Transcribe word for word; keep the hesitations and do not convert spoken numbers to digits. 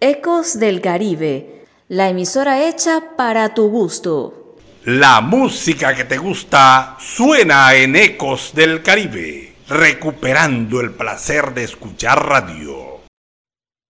Ecos del Caribe, la emisora hecha para tu gusto. La música que te gusta suena en Ecos del Caribe, recuperando el placer de escuchar radio.